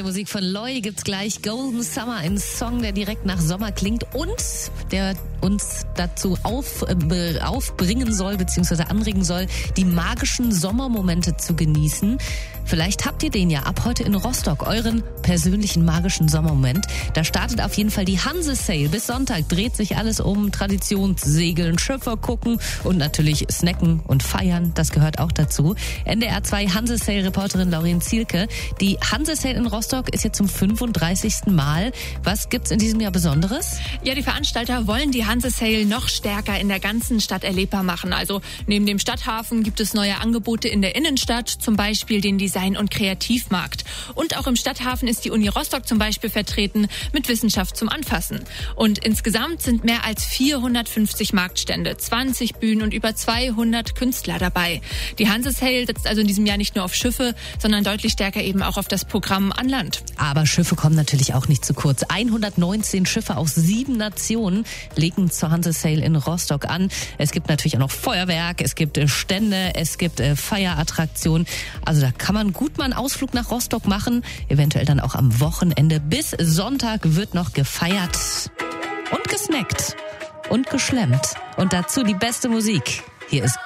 Neue Musik von Loi gibt's gleich. Golden Summer, ein Song, der direkt nach Sommer klingt und der uns dazu aufbringen soll, beziehungsweise anregen soll, die magischen Sommermomente zu genießen. Vielleicht habt ihr den ja ab heute in Rostock, euren persönlichen magischen Sommermoment. Da startet auf jeden Fall die Hanse Sale. Bis Sonntag dreht sich alles um Traditionssegeln, Schiffe gucken und natürlich snacken und feiern. Das gehört auch dazu. NDR 2 Hanse Sale Reporterin Laurin Zielke. Die Hanse Sale in Rostock ist jetzt zum 35. Mal. Was gibt's in diesem Jahr Besonderes? Ja, die Veranstalter wollen die Hanse Sale noch stärker in der ganzen Stadt erlebbar machen. Also neben dem Stadthafen gibt es neue Angebote in der Innenstadt, zum Beispiel den Design- und Kreativmarkt. Und auch im Stadthafen ist die Uni Rostock zum Beispiel vertreten mit Wissenschaft zum Anfassen. Und insgesamt sind mehr als 450 Marktstände, 20 Bühnen und über 200 Künstler dabei. Die Hanse Sale setzt also in diesem Jahr nicht nur auf Schiffe, sondern deutlich stärker eben auch auf das Programm an Land. Aber Schiffe kommen natürlich auch nicht zu kurz. 119 Schiffe aus 7 Nationen legen zur Hanse Sale in Rostock an. Es gibt natürlich auch noch Feuerwerk, es gibt Stände, es gibt Feierattraktionen. Also da kann man gut mal einen Ausflug nach Rostock machen, eventuell dann auch am Wochenende. Bis Sonntag wird noch gefeiert und gesnackt und geschlemmt. Und dazu die beste Musik. Hier ist